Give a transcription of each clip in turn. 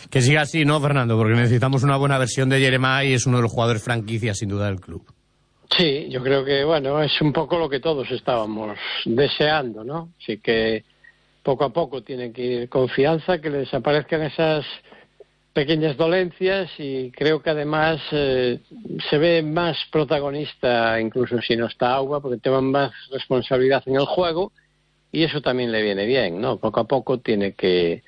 Que siga así, ¿no, Fernando? Porque necesitamos una buena versión de Yeremay y es uno de los jugadores franquicia, sin duda, del club. Sí, yo creo que, bueno, es un poco lo que todos estábamos deseando, ¿no? Así que poco a poco tiene que ir confianza, que le desaparezcan esas pequeñas dolencias y creo que además se ve más protagonista, incluso si no está Agua, porque tiene más responsabilidad en el juego y eso también le viene bien, ¿no? Poco a poco tiene que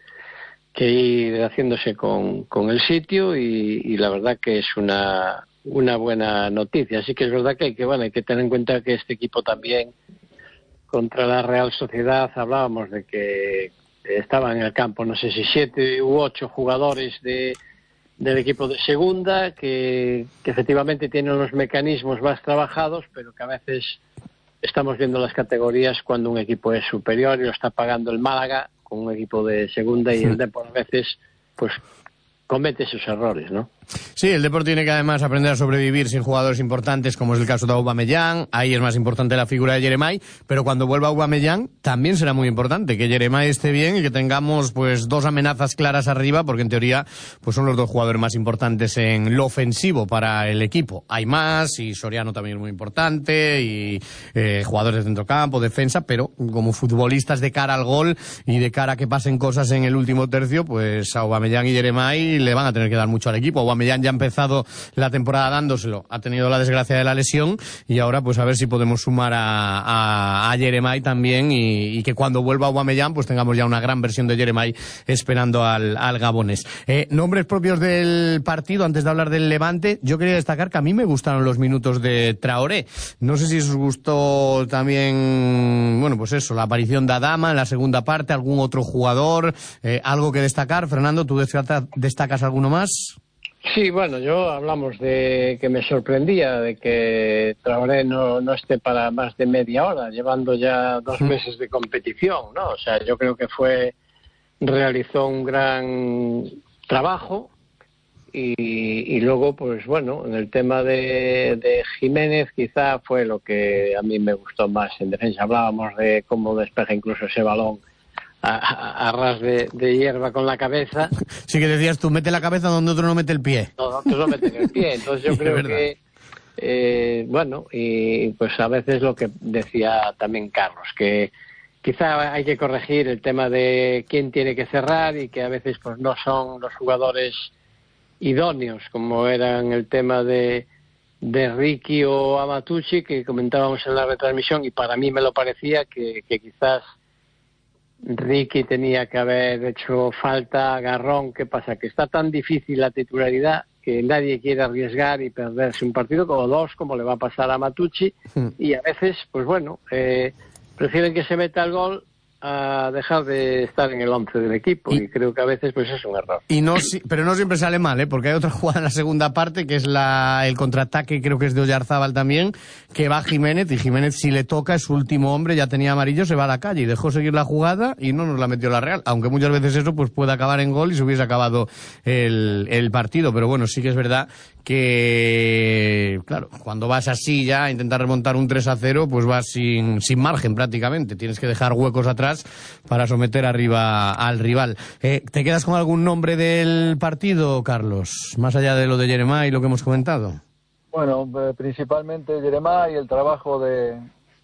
ir haciéndose con el sitio y la verdad que es una buena noticia. Así que es verdad que hay que tener en cuenta que este equipo también contra la Real Sociedad hablábamos de que estaban en el campo, no sé si 7 u 8 jugadores del equipo de segunda que efectivamente tienen unos mecanismos más trabajados, pero que a veces estamos viendo las categorías cuando un equipo es superior y lo está pagando el Málaga con un equipo de segunda y el Depor a veces pues comete esos errores, ¿no? Sí, el Depor tiene que además aprender a sobrevivir sin jugadores importantes, como es el caso de Aubameyang. Ahí es más importante la figura de Yeremay, pero cuando vuelva Aubameyang también será muy importante que Yeremay esté bien y que tengamos pues 2 amenazas claras arriba, porque en teoría pues son los 2 jugadores más importantes en lo ofensivo para el equipo. Hay más, y Soriano también es muy importante, y jugadores de centrocampo, defensa, pero como futbolistas de cara al gol y de cara a que pasen cosas en el último tercio, pues Aubameyang y Yeremay le van a tener que dar mucho al equipo. Aubameyang ya ha empezado la temporada dándoselo, ha tenido la desgracia de la lesión y ahora pues a ver si podemos sumar a Yeremay también y que cuando vuelva Aubameyang pues tengamos ya una gran versión de Yeremay esperando al gabonés. Nombres propios del partido, antes de hablar del Levante, yo quería destacar que a mí me gustaron los minutos de Traoré. No sé si os gustó también, bueno, pues eso, la aparición de Adama en la segunda parte, algún otro jugador, algo que destacar. Fernando, ¿tú destacas alguno más? Sí, bueno, hablamos de que me sorprendía de que Traoré no esté para más de media hora, llevando ya 2 meses de competición, ¿no? O sea, yo creo que realizó un gran trabajo y luego, pues bueno, en el tema de Jiménez quizá fue lo que a mí me gustó más en defensa. Hablábamos de cómo despeja incluso ese balón a ras de hierba con la cabeza. Sí, que decías tú, mete la cabeza donde otro no mete el pie. No, otros lo meten el pie. Entonces yo creo que, bueno, y pues a veces lo que decía también Carlos, que quizá hay que corregir el tema de quién tiene que cerrar y que a veces pues no son los jugadores idóneos, como eran el tema de Ricky o Amatucci, que comentábamos en la retransmisión, y para mí me lo parecía que quizás Ricky tenía que haber hecho falta, Garrón. ¿Qué pasa? Que está tan difícil la titularidad que nadie quiere arriesgar y perderse un partido como 2, como le va a pasar a Matucci, y a veces, pues bueno, prefieren que se meta el gol a dejar de estar en el 11 del equipo, y creo que a veces pues es un error. Pero no siempre sale mal, porque hay otra jugada en la segunda parte que es el contraataque, creo que es de Oyarzábal también, que va Jiménez, y Jiménez, si le toca, es su último hombre, ya tenía amarillo, se va a la calle y dejó seguir la jugada y no nos la metió la Real, aunque muchas veces eso pues puede acabar en gol y se hubiese acabado el partido. Pero bueno, sí que es verdad que, claro, cuando vas así ya a intentar remontar un 3-0, pues vas sin margen prácticamente, tienes que dejar huecos atrás para someter arriba al rival. ¿Te quedas con algún nombre del partido, Carlos? Más allá de lo de Yeremay y lo que hemos comentado. Bueno, principalmente Yeremay, el trabajo de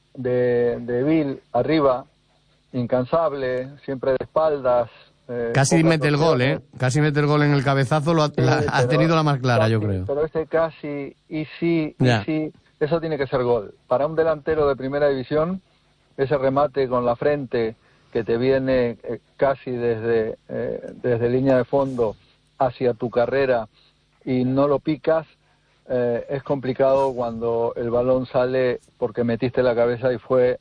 Bill arriba, incansable, siempre de espaldas. Casi mete el gol, Casi mete el gol en el cabezazo, ha tenido la más clara, casi, yo creo. Pero ese casi, y sí, eso tiene que ser gol. Para un delantero de primera división, ese remate con la frente que te viene casi desde línea de fondo hacia tu carrera y no lo picas, es complicado cuando el balón sale porque metiste la cabeza y fue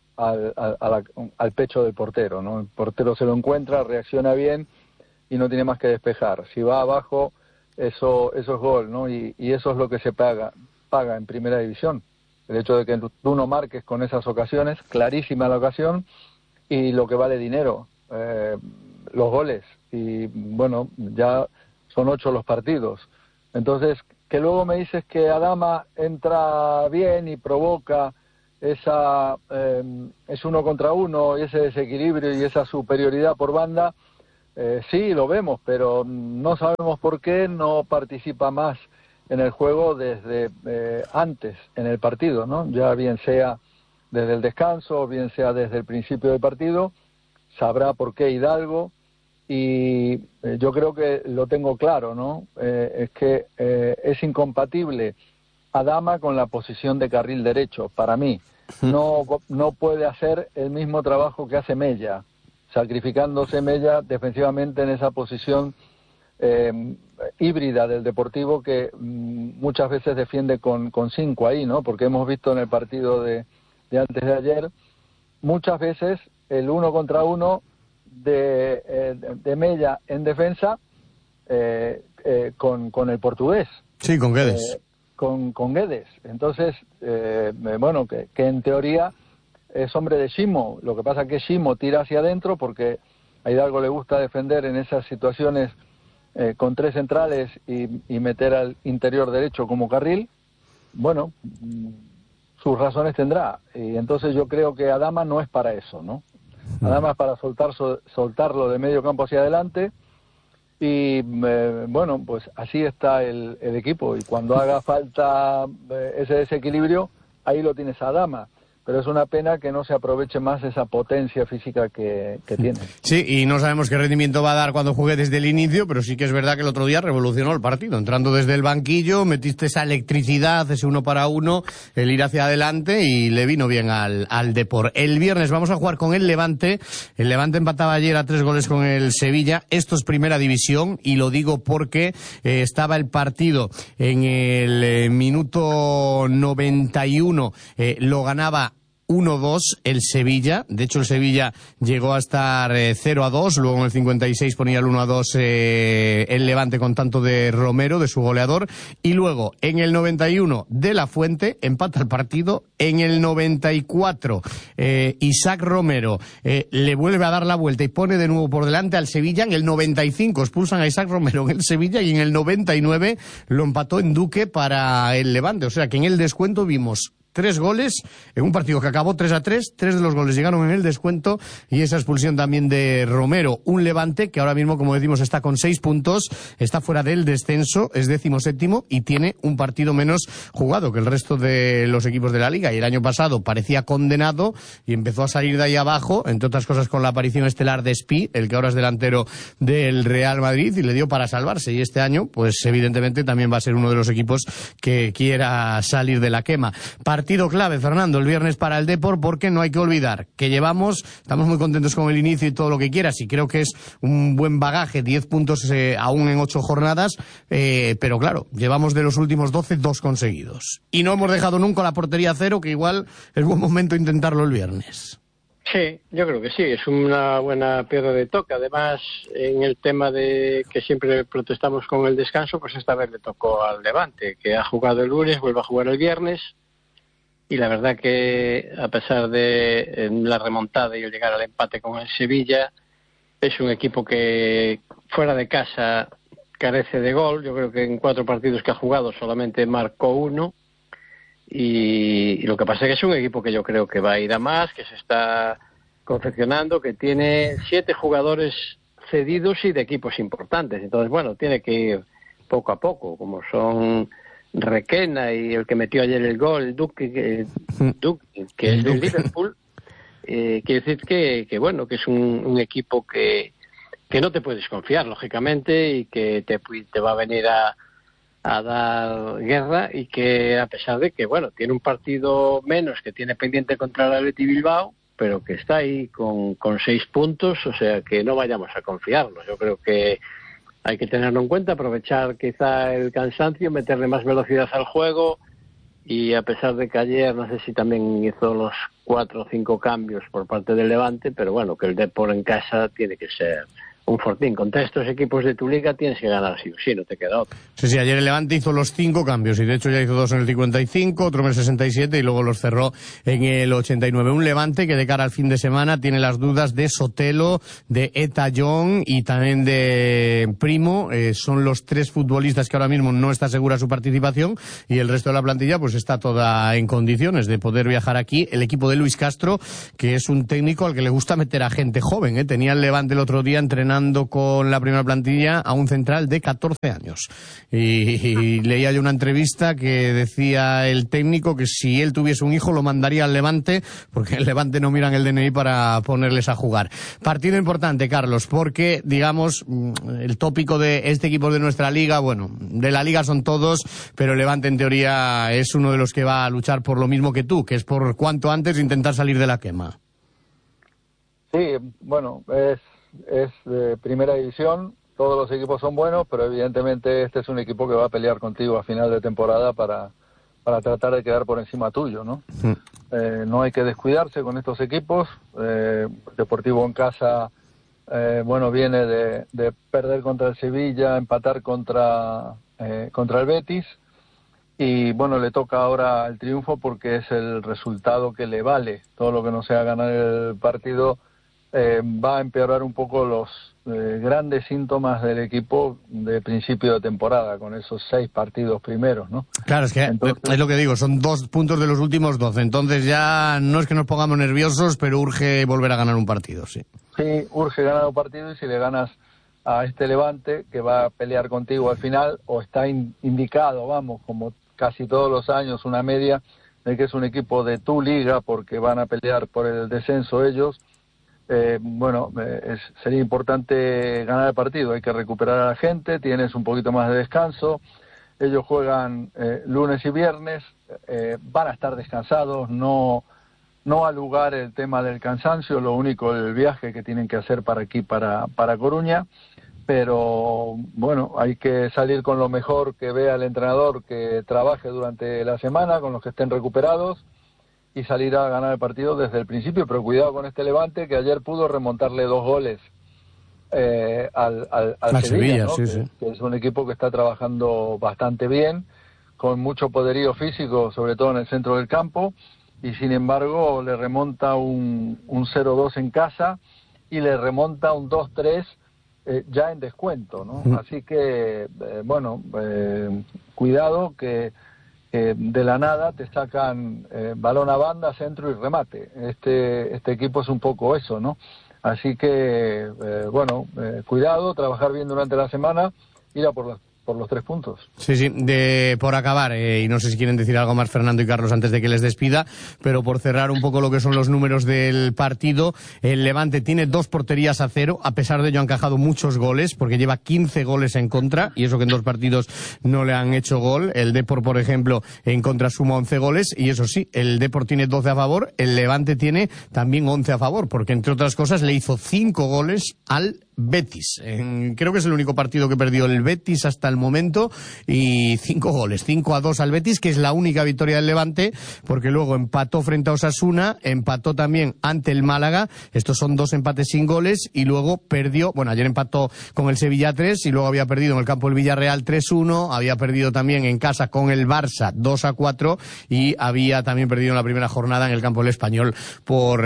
al pecho del portero, ¿no? El portero se lo encuentra, reacciona bien y no tiene más que despejar. Si va abajo, eso es gol, ¿no? Y eso es lo que se paga en primera división. El hecho de que tú no marques con esas ocasiones, clarísima la ocasión, y lo que vale dinero, los goles. Y bueno, ya son 8 los partidos. Entonces, que luego me dices que Adama entra bien y provoca ese 1 contra 1 y ese desequilibrio y esa superioridad por banda, sí, lo vemos, pero no sabemos por qué no participa más en el juego desde antes, en el partido, ¿no? Ya bien sea desde el descanso, bien sea desde el principio del partido, sabrá por qué Hidalgo, y yo creo que lo tengo claro, ¿no? Es que es incompatible Adama con la posición de carril derecho, para mí. No puede hacer el mismo trabajo que hace Mella, sacrificándose Mella defensivamente en esa posición híbrida del Deportivo que muchas veces defiende con 5 ahí, ¿no? Porque hemos visto en el partido de antes de ayer muchas veces el 1 contra 1 de Mella en defensa con el portugués. Sí, con Guedes. Con Guedes. Entonces, bueno, que en teoría es hombre de Ximo. Lo que pasa es que Ximo tira hacia adentro porque a Hidalgo le gusta defender en esas situaciones con 3 centrales y meter al interior derecho como carril. Bueno, sus razones tendrá. Y entonces yo creo que Adama no es para eso, ¿no? Adama es para soltarlo de medio campo hacia adelante. Y bueno, pues así está el equipo, y cuando haga falta ese desequilibrio, ahí lo tienes a Adama. Pero es una pena que no se aproveche más esa potencia física que tiene. Sí, y no sabemos qué rendimiento va a dar cuando juegue desde el inicio, pero sí que es verdad que el otro día revolucionó el partido. Entrando desde el banquillo, metiste esa electricidad, ese 1 para 1, el ir hacia adelante, y le vino bien al Depor. El viernes vamos a jugar con el Levante. El Levante empataba ayer a 3 goles con el Sevilla. Esto es primera división, y lo digo porque estaba el partido en el minuto 91, lo ganaba 1-2 el Sevilla. De hecho, el Sevilla llegó a estar 0-2. Luego en el 56 ponía el 1-2 el Levante con tanto de Romero, de su goleador. Y luego, en el 91, De La Fuente empata el partido. En el 94, Isaac Romero le vuelve a dar la vuelta y pone de nuevo por delante al Sevilla. En el 95 expulsan a Isaac Romero en el Sevilla, y en el 99 lo empató en Duque para el Levante. O sea que en el descuento vimos 3 goles en un partido que acabó 3-3, 3 de los goles llegaron en el descuento, y esa expulsión también de Romero. Un Levante que ahora mismo, como decimos, está con 6 puntos, está fuera del descenso, es 17º y tiene un partido menos jugado que el resto de los equipos de la Liga. Y el año pasado parecía condenado y empezó a salir de ahí abajo, entre otras cosas con la aparición estelar de Spi, el que ahora es delantero del Real Madrid, y le dio para salvarse. Y este año, pues evidentemente también va a ser uno de los equipos que quiera salir de la quema. Partido clave, Fernando, el viernes para el Depor, porque no hay que olvidar que estamos muy contentos con el inicio y todo lo que quieras, y creo que es un buen bagaje, 10 puntos aún en 8 jornadas, pero claro, llevamos de los últimos 12, 2 conseguidos. Y no hemos dejado nunca la portería a 0, que igual es buen momento intentarlo el viernes. Sí, yo creo que sí, es una buena piedra de toque. Además, en el tema de que siempre protestamos con el descanso, pues esta vez le tocó al Levante, que ha jugado el lunes, vuelve a jugar el viernes. Y la verdad que, a pesar de la remontada y el llegar al empate con el Sevilla, es un equipo que fuera de casa carece de gol. Yo creo que en 4 partidos que ha jugado solamente marcó 1. Y lo que pasa es que es un equipo que yo creo que va a ir a más, que se está confeccionando, que tiene 7 jugadores cedidos y de equipos importantes. Entonces, bueno, tiene que ir poco a poco, como son Requena y el que metió ayer el gol, Duque, que es del Liverpool. Quiere decir que bueno, que es un equipo que no te puedes confiar, lógicamente, y que te va a venir a dar guerra, y que a pesar de que, bueno, tiene un partido menos que tiene pendiente contra el Athletic Bilbao, pero que está ahí con 6 puntos, o sea que no vayamos a confiarnos. Yo creo que hay que tenerlo en cuenta, aprovechar quizá el cansancio, meterle más velocidad al juego, y a pesar de que ayer no sé si también hizo los 4 o 5 cambios por parte del Levante, pero bueno, que el Depor en casa tiene que ser un fortín. Contra estos equipos de tu liga tienes que ganar sí o sí, no te queda otro. Sí, ayer el Levante hizo los 5 cambios, y de hecho ya hizo 2 en el 55, otro en el 67 y luego los cerró en el 89. Un Levante que de cara al fin de semana tiene las dudas de Sotelo, de Eta John y también de Primo. Son los 3 futbolistas que ahora mismo no está segura su participación, y el resto de la plantilla pues está toda en condiciones de poder viajar aquí. El equipo de Luis Castro, que es un técnico al que le gusta meter a gente joven, tenía el Levante el otro día entrenando entrenando con la primera plantilla a un central de 14 años. Y leía yo una entrevista que decía el técnico que si él tuviese un hijo lo mandaría al Levante, porque el Levante no miran el DNI para ponerles a jugar. Partido importante, Carlos, porque, digamos, el tópico de este equipo de nuestra liga, bueno, de la liga son todos, pero el Levante en teoría es uno de los que va a luchar por lo mismo que tú, que es por cuanto antes intentar salir de la quema. Sí, bueno, es de primera división, todos los equipos son buenos, pero evidentemente este es un equipo que va a pelear contigo a final de temporada para tratar de quedar por encima tuyo, ¿no? No hay que descuidarse con estos equipos. Deportivo en casa, bueno, viene de perder contra el Sevilla, empatar contra el Betis, y bueno, le toca ahora el triunfo porque es el resultado que le vale. Todo lo que no sea ganar el partido va a empeorar un poco los grandes síntomas del equipo de principio de temporada, con esos 6 partidos primeros, ¿no? Claro, es que entonces, es lo que digo, son 2 puntos de los últimos 12, entonces ya no es que nos pongamos nerviosos, pero urge volver a ganar un partido, sí. Sí, urge ganar un partido, y si le ganas a este Levante, que va a pelear contigo al final, o está indicado, vamos, como casi todos los años, una media de que es un equipo de tu liga, porque van a pelear por el descenso ellos. Bueno, sería importante ganar el partido. Hay que recuperar a la gente, tienes un poquito más de descanso. Ellos juegan lunes y viernes, van a estar descansados, no al lugar el tema del cansancio, lo único el viaje que tienen que hacer para aquí, para Coruña. Pero bueno, hay que salir con lo mejor que vea el entrenador, que trabaje durante la semana con los que estén recuperados, y salir a ganar el partido desde el principio. Pero cuidado con este Levante, que ayer pudo remontarle 2 goles al Sevilla, ¿no? Sí. Que es un equipo que está trabajando bastante bien, con mucho poderío físico, sobre todo en el centro del campo, y sin embargo le remonta un 0-2 en casa y le remonta un 2-3 ya en descuento, ¿no? Así que, bueno, cuidado que de la nada te sacan balón a banda, centro y remate. Este equipo es un poco eso, ¿no? Así que, bueno, cuidado, trabajar bien durante la semana, ir a por los 3 puntos. Sí, por acabar, y no sé si quieren decir algo más Fernando y Carlos antes de que les despida, pero por cerrar un poco lo que son los números del partido, el Levante tiene 2 porterías a 0, a pesar de ello ha encajado muchos goles, porque lleva 15 goles en contra, y eso que en 2 partidos no le han hecho gol. El Depor, por ejemplo, en contra suma 11 goles, y eso sí, el Depor tiene 12 a favor, el Levante tiene también 11 a favor, porque entre otras cosas le hizo 5 goles al Betis. Creo que es el único partido que perdió el Betis hasta el momento, y 5 goles, 5-2 al Betis, que es la única victoria del Levante, porque luego empató frente a Osasuna, empató también ante el Málaga, estos son 2 empates sin goles, y luego perdió, bueno, ayer empató con el Sevilla 3, y luego había perdido en el campo del Villarreal 3-1, había perdido también en casa con el Barça 2-4, y había también perdido en la primera jornada en el campo del Español por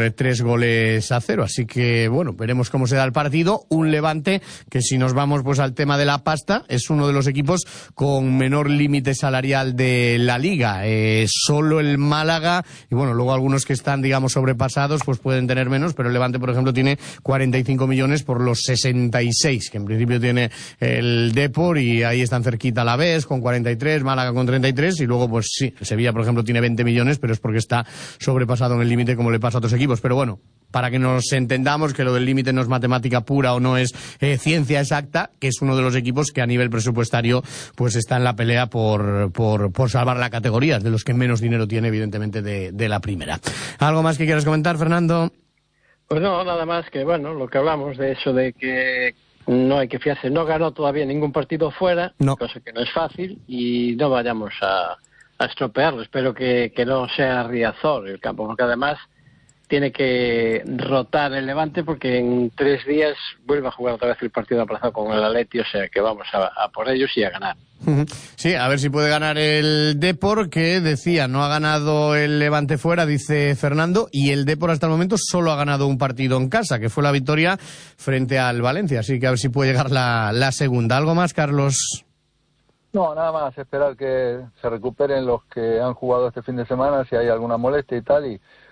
3-0, así que, bueno, veremos cómo se da el partido. Un Levante que, si nos vamos pues al tema de la pasta, es uno de los equipos con menor límite salarial de la liga. Solo el Málaga, y bueno, luego algunos que están, digamos, sobrepasados, pues pueden tener menos, pero el Levante, por ejemplo, tiene 45 millones por los 66, que en principio tiene el Depor, y ahí están cerquita la Alavés con 43, Málaga con 33, y luego, pues sí, Sevilla, por ejemplo, tiene 20 millones, pero es porque está sobrepasado en el límite, como le pasa a otros equipos. Pero bueno, para que nos entendamos que lo del límite no es matemática pura o no es ciencia exacta, que es uno de los equipos que a nivel presupuestario pues está en la pelea por salvar la categoría, de los que menos dinero tiene, evidentemente, de la primera. ¿Algo más que quieras comentar, Fernando? Pues no, nada más que, bueno, lo que hablamos de eso de que no hay que fiarse. No ganó todavía ningún partido fuera, no. Cosa que no es fácil, y no vayamos a estropearlo. Espero que no sea Riazor el campo, porque además tiene que rotar el Levante, porque en 3 días vuelve a jugar otra vez el partido aplazado con el Atleti, o sea que vamos a por ellos y a ganar. Sí, a ver si puede ganar el Depor, que decía, no ha ganado el Levante fuera, dice Fernando, y el Depor hasta el momento solo ha ganado un partido en casa, que fue la victoria frente al Valencia, así que a ver si puede llegar la segunda. ¿Algo más, Carlos? No, nada más, esperar que se recuperen los que han jugado este fin de semana, si hay alguna molestia y tal, y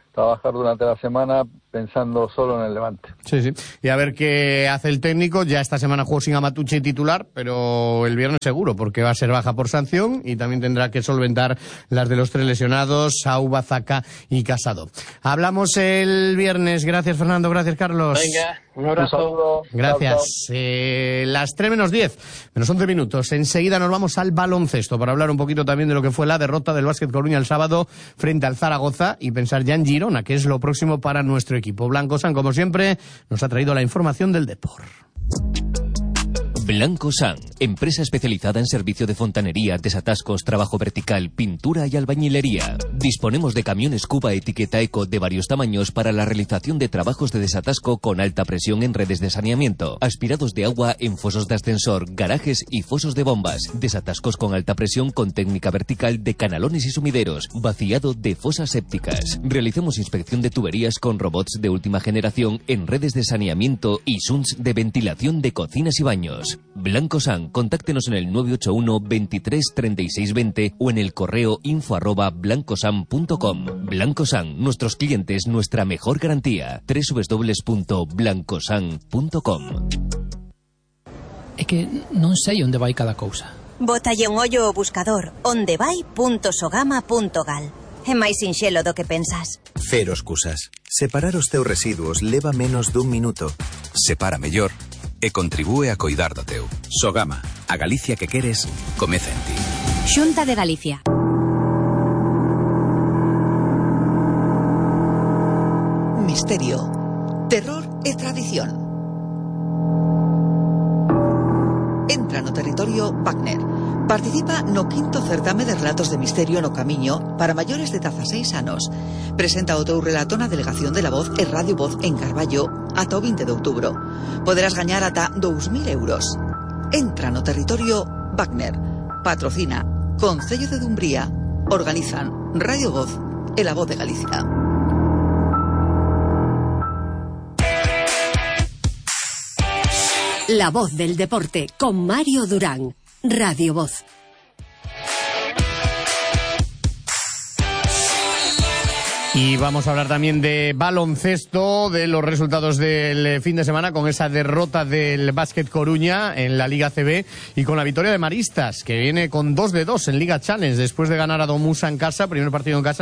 trabajar durante la semana pensando solo en el Levante. Sí, sí. Y a ver qué hace el técnico. Ya esta semana jugó sin Amatucci titular, pero el viernes seguro, porque va a ser baja por sanción y también tendrá que solventar las de los 3 lesionados, Auba, Zaka y Casado. Hablamos el viernes. Gracias, Fernando. Gracias, Carlos. Venga, un abrazo. Un saludo. Gracias. Las 3 menos 10, menos 11 minutos. Enseguida nos vamos al baloncesto para hablar un poquito también de lo que fue la derrota del Básquet Coruña el sábado frente al Zaragoza y pensar ya en Girona, que es lo próximo para nuestro equipo. Blanco San, como siempre, nos ha traído la información del deporte. Blanco San, empresa especializada en servicio de fontanería, desatascos, trabajo vertical, pintura y albañilería. Disponemos de camiones Cuba etiqueta Eco de varios tamaños para la realización de trabajos de desatasco con alta presión en redes de saneamiento, aspirados de agua en fosos de ascensor, garajes y fosos de bombas, desatascos con alta presión con técnica vertical de canalones y sumideros, vaciado de fosas sépticas. Realizamos inspección de tuberías con robots de última generación en redes de saneamiento y sunts de ventilación de cocinas y baños. Blanco San, contáctenos en el 981 23 36 20 o en el correo info@blancosan.com. Blanco San, nuestros clientes, nuestra mejor garantía. www.blancosan.com. É que non sei onde vai cada cousa. Bótalle un ollo ao buscador ondevai.sogama.gal. É máis sinxelo do que pensas. Cero excusas. Separar os teus residuos leva menos dun minuto. Separa mellor e contribúe a coidar do teu. Sogama, a Galicia que queres, comeza en ti. Xunta de Galicia. Misterio, terror e tradición. Entra no territorio Wagner. Participa no 5º certame de relatos de misterio no Camiño para maiores de 16 anos. Presenta o teu relato na Delegación de la Voz e Radio Voz en Carballo ata o 20 de outubro. Poderás gañar ata 2.000 euros. Entra no territorio Wagner. Patrocina Concello de Dumbría. Organizan Radio Voz e la Voz de Galicia. La Voz del Deporte con Mario Durán. Radio Voz. Y vamos a hablar también de baloncesto, de los resultados del fin de semana con esa derrota del Básquet Coruña en la Liga CB y con la victoria de Maristas, que viene con 2-2 en Liga Challenge después de ganar a Domusa en casa, primer partido en casa,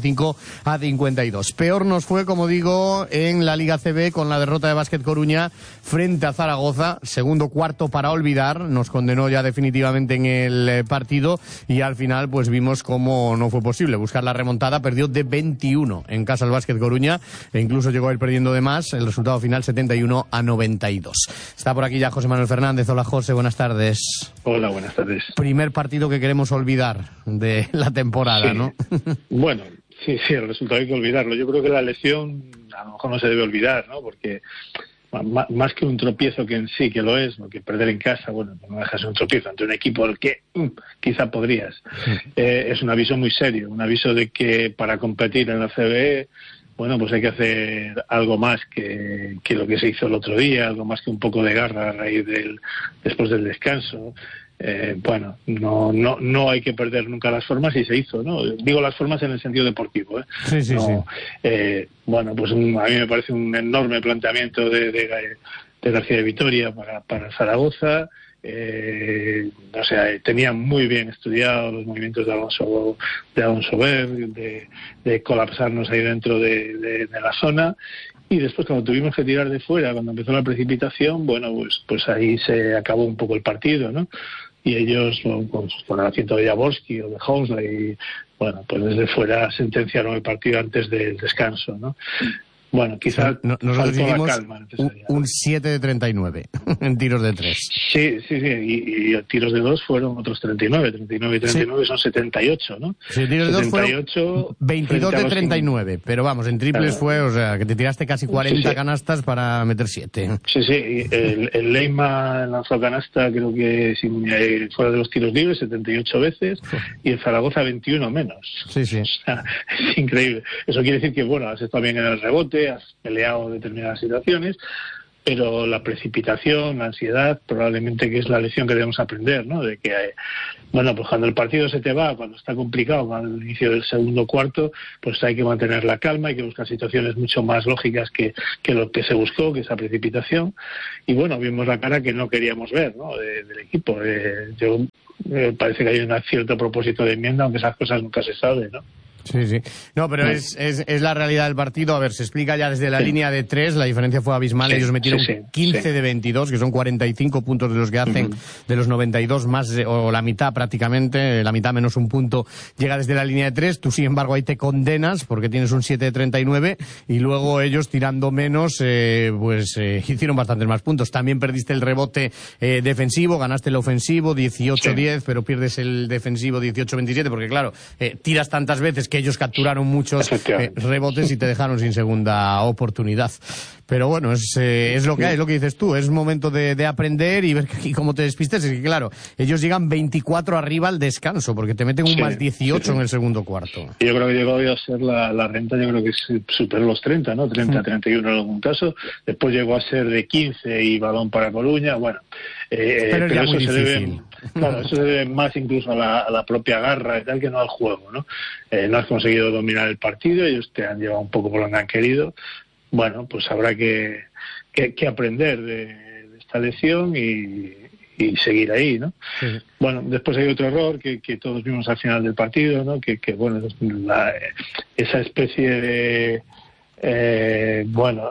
75-52. Peor nos fue, como digo, en la Liga CB con la derrota de Básquet Coruña frente a Zaragoza, segundo cuarto para olvidar, nos condenó ya definitivamente en el partido y al final pues vimos cómo no fue posible buscar la remontada, perdió de 21 en casa el Básquet Coruña e incluso llegó a ir perdiendo de más, el resultado final 71-92. Está por aquí ya José Manuel Fernández. Hola José, buenas tardes. Hola, buenas tardes. Primer partido que queremos olvidar de la temporada, sí. ¿No? Bueno, sí, el resultado hay que olvidarlo. Yo creo que la lesión a lo mejor no se debe olvidar, ¿no? Porque más que un tropiezo que en sí, que lo es, porque perder en casa, bueno, no dejas un tropiezo ante un equipo al que quizá podrías. Es un aviso muy serio, un aviso de que para competir en la CBE, bueno, pues hay que hacer algo más que lo que se hizo el otro día, algo más que un poco de garra a raíz después del descanso. Bueno, no hay que perder nunca las formas y se hizo, ¿no? Digo las formas en el sentido deportivo, ¿eh? Sí. Bueno, pues a mí me parece un enorme planteamiento de García de Vitoria para Zaragoza. O sea, tenía muy bien estudiado los movimientos de Alonso Ver, de colapsarnos ahí dentro de la zona. Y después, cuando tuvimos que tirar de fuera, cuando empezó la precipitación, bueno, pues ahí se acabó un poco el partido, ¿no? Y ellos, con el asiento de Jaworski o de Housley, bueno, pues desde fuera sentenciaron el partido antes del descanso, ¿no? Bueno, quizás nosotros hicimos un 7 de 39 en tiros de 3. Sí, y tiros de 2 fueron otros 39 y 39 son 78, ¿no? Sí, tiros de 2 fueron 22 de 39, pero vamos, en triples fue, o sea, que te tiraste casi 40 canastas para meter 7. Sí, el Leima lanzó canasta, creo que fuera de los tiros libres, 78 veces, y el Zaragoza 21 menos. Sí. O sea, es increíble. Eso quiere decir que, bueno, has estado bien en el rebote, has peleado determinadas situaciones, pero la precipitación, la ansiedad, probablemente que es la lección que debemos aprender, ¿no? De que, bueno, pues cuando el partido se te va, cuando está complicado, al inicio del segundo cuarto, pues hay que mantener la calma, hay que buscar situaciones mucho más lógicas que lo que se buscó, que esa precipitación. Y bueno, vimos la cara que no queríamos ver, ¿no? Del equipo. Parece que hay un cierto propósito de enmienda, aunque esas cosas nunca se sabe, ¿no? Sí, sí. No, pero es la realidad del partido. A ver, se explica ya desde la línea de 3, la diferencia fue abismal. Ellos metieron 15 de 22, que son 45 puntos de los que hacen de los 92, más o la mitad prácticamente, la mitad menos un punto llega desde la línea de 3. Tú, sin embargo, ahí te condenas porque tienes un 7 de 39 y luego ellos tirando menos, hicieron bastantes más puntos. También perdiste el rebote defensivo, ganaste el ofensivo 18-10, pero pierdes el defensivo 18-27 porque, claro, tiras tantas veces que ellos capturaron muchos rebotes y te dejaron sin segunda oportunidad. Pero bueno, es lo que hay, es lo que dices tú. Es momento de aprender y ver cómo te despistes. Es que, claro, ellos llegan 24 arriba al descanso, porque te meten un más 18 en el segundo cuarto. Yo creo que llegó a ser la renta, yo creo que superó los 30, ¿no? 30-31 en algún caso. Después llegó a ser de 15 y balón para Coruña. Bueno, pero eso se debe... Claro, eso se debe más incluso a la propia garra y tal que no al juego, ¿no? No has conseguido dominar el partido, ellos te han llevado un poco por donde han querido. Bueno, pues habrá que aprender de esta lección y seguir ahí, ¿no? Sí. Bueno, después hay otro error que todos vimos al final del partido, ¿no? Que bueno, esa especie de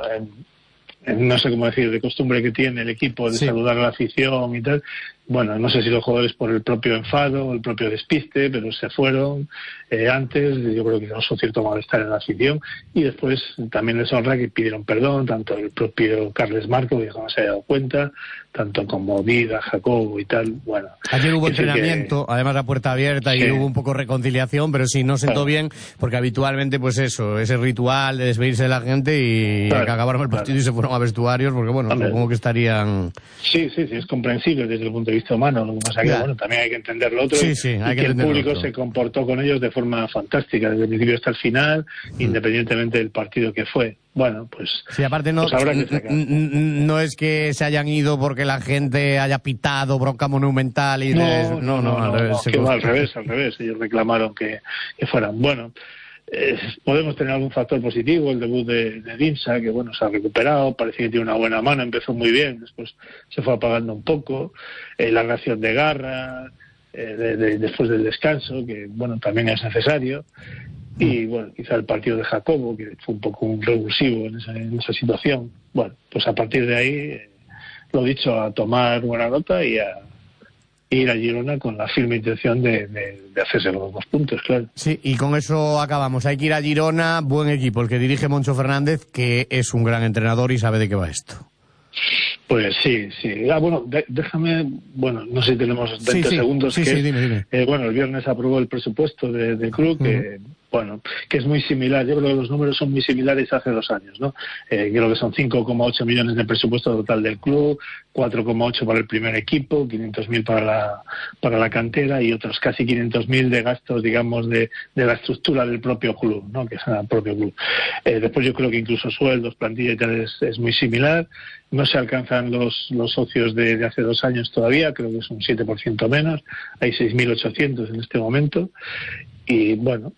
no sé cómo decir, de costumbre que tiene el equipo de saludar a la afición y tal. Bueno, no sé si los jugadores por el propio enfado o el propio despiste, pero se fueron antes. Yo creo que causó cierto malestar en la afición. Y después también les honra que pidieron perdón, tanto el propio Carles Marco, que no se haya dado cuenta, tanto como Vida, Jacobo y tal. Bueno, ayer hubo entrenamiento, además a puerta abierta, y hubo un poco de reconciliación, pero sí, no sentó bien, porque habitualmente, pues eso, ese ritual de despedirse de la gente y que acabaron el partido y se fueron a vestuarios, porque bueno, supongo que estarían... Sí, es comprensible desde el punto de vista humano. Lo que pasa que bueno, también hay que entender lo otro, y que el público se comportó con ellos de forma fantástica desde el principio hasta el final, independientemente del partido que fue. Bueno, pues... Sí, aparte no es que se hayan ido porque la gente haya pitado bronca monumental y... al revés. Ellos reclamaron que fueran. Bueno, podemos tener algún factor positivo, el debut de Dinsa, que bueno, se ha recuperado, parece que tiene una buena mano, empezó muy bien, después se fue apagando un poco, la reacción de garra, después del descanso, que bueno, también es necesario, y bueno, quizá el partido de Jacobo, que fue un poco un revulsivo en esa situación. Bueno, pues a partir de ahí, lo dicho, a tomar buena nota y a ir a Girona con la firme intención de hacerse los 2 puntos, claro. Sí, y con eso acabamos. Hay que ir a Girona, buen equipo, el que dirige Moncho Fernández, que es un gran entrenador y sabe de qué va esto. Pues sí. Bueno, déjame, no sé si tenemos 20 segundos. Dime. Bueno, el viernes aprobó el presupuesto del club, que es muy similar. Yo creo que los números son muy similares a hace 2 años, ¿no? Creo que son 5,8 millones de presupuesto total del club, 4,8 para el primer equipo, 500.000 para la cantera y otros casi 500.000 de gastos, digamos, de la estructura del propio club, ¿no? Que es el propio club. Después yo creo que incluso sueldos, plantilla y tal es muy similar. No se alcanzan los socios de hace 2 años todavía, creo que es un 7% menos, hay 6.800 en este momento. Y bueno,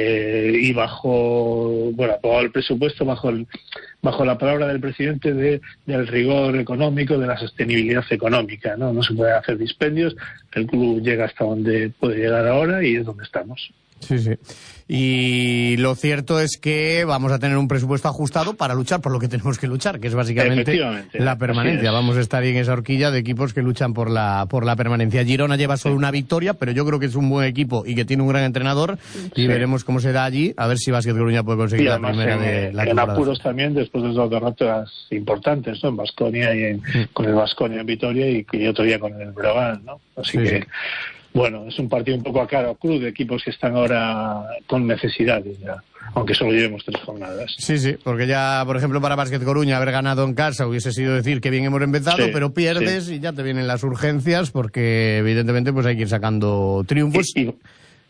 aprobado el presupuesto bajo la palabra del presidente del rigor económico, de la sostenibilidad económica, ¿no? No se pueden hacer dispendios, el club llega hasta donde puede llegar ahora y es donde estamos. Sí. Y lo cierto es que vamos a tener un presupuesto ajustado para luchar por lo que tenemos que luchar, que es básicamente la permanencia. Vamos a estar ahí en esa horquilla de equipos que luchan por la permanencia. Girona lleva solo una victoria, pero yo creo que es un buen equipo y que tiene un gran entrenador y veremos cómo se da allí, a ver si Básquet Coruña puede conseguir la primera de la temporada. En apuros también, después de 2 derrotas importantes, ¿no? En Baskonia y con el Baskonia en Vitoria y otro día con el Breogán, ¿no? Así que... Bueno, es un partido un poco a cara o cruz de equipos que están ahora con necesidades ya, aunque solo llevemos 3 jornadas. Sí, porque ya, por ejemplo, para Básquet Coruña haber ganado en casa hubiese sido decir que bien hemos empezado, pero pierdes y ya te vienen las urgencias porque evidentemente pues hay que ir sacando triunfos.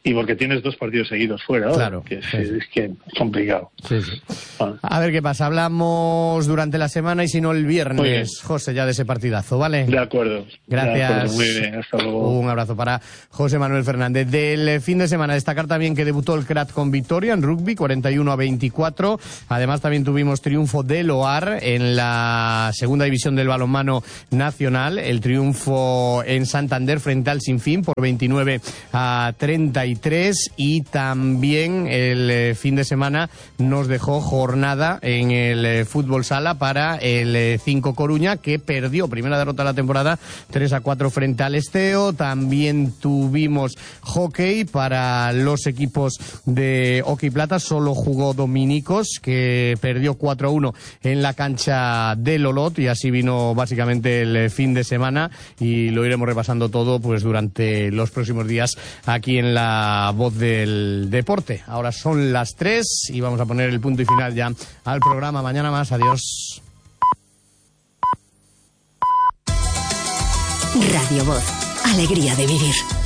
y porque tienes 2 partidos seguidos fuera, ¿no? Claro, que es que es complicado. Sí. Bueno. A ver qué pasa, hablamos durante la semana y si no el viernes, José, ya de ese partidazo, ¿vale? De acuerdo. Gracias. De acuerdo. Muy bien, hasta luego. Un abrazo para José Manuel Fernández. Del fin de semana, destacar también que debutó el Crat con victoria en rugby, 41-24. Además también tuvimos triunfo del OAR en la segunda división del balonmano nacional, el triunfo en Santander frente al Sinfín por 29-33, y también el fin de semana nos dejó jornada en el fútbol sala para el 5 Coruña, que perdió primera derrota de la temporada 3-4 frente al Esteo. También tuvimos hockey para los equipos de hockey plata, solo jugó Dominicos, que perdió 4-1 en la cancha del Olot, y así vino básicamente el fin de semana, y lo iremos repasando todo pues durante los próximos días aquí en la Voz del Deporte. Ahora son las 3 y vamos a poner el punto y final ya al programa. Mañana más, adiós. Radio Voz, alegría de vivir.